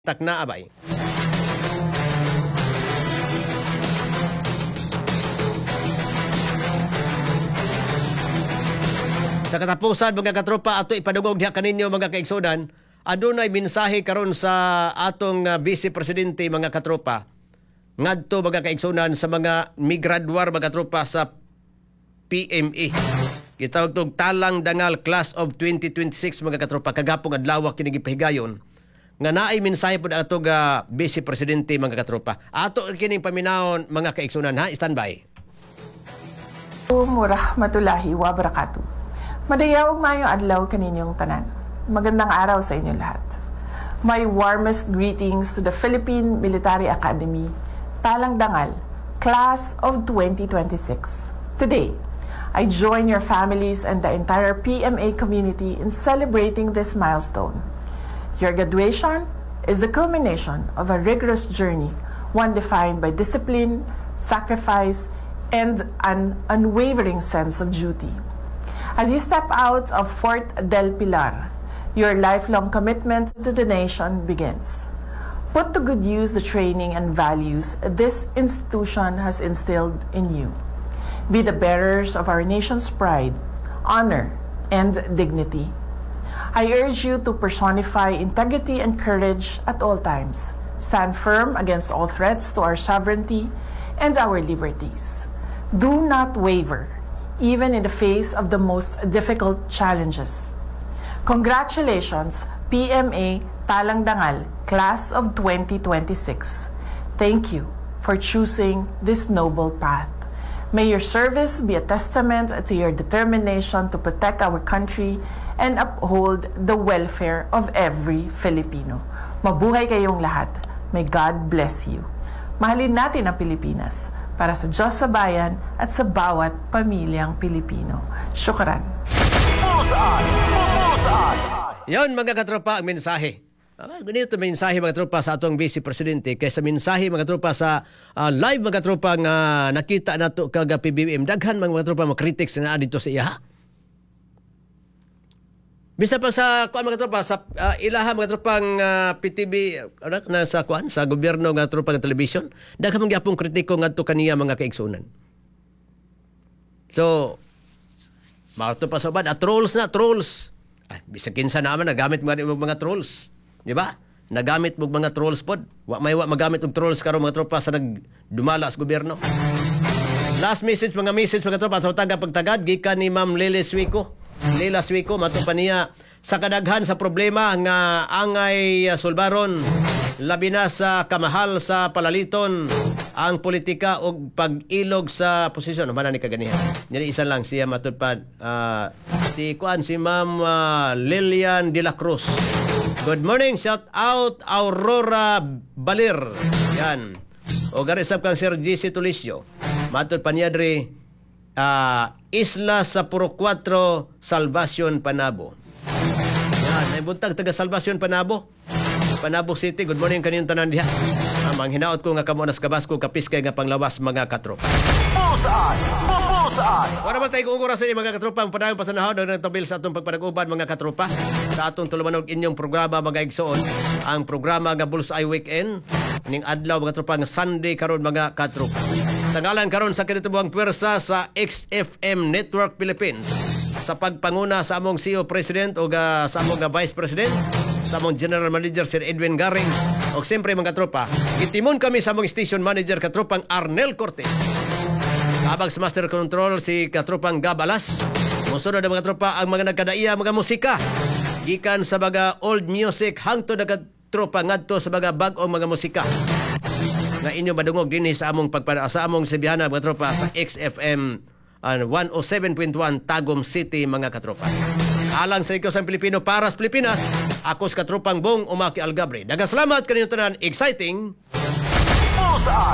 takna abay. Sa katapusan mga katropa ato ipadugog diha kaninyo mga kaigsunan, adunay mensahe karon sa atong Vice Presidente mga katropa. Ngadto mga kaigsunan sa mga migraduar mga katropa sa PMA. Gitawag tog Talang Dangal Class of 2026 mga katropa, kagapong adlaw kini gipahigayon. Nga naay mensahe pud ato ga Vice Presidente mga katropa. Ato kining paminawon mga kaigsunan ha, standby. Warahmatullahi wabarakatuh. Madayaw mayong adlaw kaninyong tanan. Magandang araw sa inyo lahat. My warmest greetings to the Philippine Military Academy, Talang Dangal, Class of 2026. Today, I join your families and the entire PMA community in celebrating this milestone. Your graduation is the culmination of a rigorous journey, one defined by discipline, sacrifice, and an unwavering sense of duty. As you step out of Fort del Pilar, your lifelong commitment to the nation begins. Put to good use the training and values this institution has instilled in you. Be the bearers of our nation's pride, honor, and dignity. I urge you to personify integrity and courage at all times. Stand firm against all threats to our sovereignty and our liberties. Do not waver, even in the face of the most difficult challenges. Congratulations, PMA Talang Dangal, Class of 2026. Thank you for choosing this noble path. May your service be a testament to your determination to protect our country and uphold the welfare of every Filipino. Mabuhay kayong lahat. May God bless you. Mahalin natin ang Pilipinas para sa Diyos sa bayan at sa bawat pamilyang Pilipino. Syukran. Yon mga katropa ang mensahe. Ganito mensahe mga tropa sa atong Vice Presidente kaysa mensahe mga tropa sa live mga tropa nga nakita nato kaga PBBM. Daghan mga tropa mo critics na dito sa iya. Bisa pa sa kuan mga tropa sa ilaha mga tropang PTV na sa kuan sa gobyerno nga tropa nga television, daghan man gyapon kritiko ngadto kaniya mga kaigsunan. So mauto pa sa bad trolls na trolls. Bisag kinsa naman nagamit mga trolls. Di ba? Nagamit mo mga trolls pod. Wa magamit og trolls karon mga tropa sa nagdumala sa gobyerno. Last message mga tropa sa pagtagad gikan ni Ma'am Lila Suico mato pa niya sa kadaghan sa problema nga angay sulbaron labi na sa kamahal sa palaliton ang politika og pag-ilog sa posisyon man ni kaganihan. Dili isa lang siya matupad si Ma'am Lilian de la Cruz. Good morning, shout out Aurora Balir. Yan. O garisap kang Sir GC Tulisio. Matud pa niya diri Isla sa Puro 4 Salvacion Panabo. Yan, may buntag taga Salvacion Panabo. Panabo City. Good morning kaniyong tanan diha. Ang hinaot ko nga kamo nas kabas ko kapiskay nga panglawas mga katropa. Wala ba tayo kung oras sa mga katropa ang padayong pasanahon ng tabil sa atong pagpanag-uban mga katropa sa atong tulumanog inyong programa mga igsoon ang programa nga Bullseye Weekend ning adlaw mga katropa nga Sunday karon mga katropa. Sa ngalan karon sa kinatubuang pwersa sa XFM Network Philippines sa pagpanguna sa among CEO President o sa among Vice President sa among General Manager Sir Edwin Garing o siyempre mga katropa itimon kami sa among Station Manager katropang Arnel Cortez. Habang sa Master Control si katropang Gabalas. Musunod ang mga tropa ang mga nagkadaiya mga musika. Gikan sa mga old music hangtod na katropa ngadto sa mga bag-ong mga musika. Na inyo madungog din sa among sa among Sibihana mga tropa sa XFM 107.1 Tagum City mga katropa. Alang sa ikaw sa Pilipino para sa Pilipinas, ako sa katropang Bong Umaki Algabre. Daghang salamat kaniyong tanan, exciting.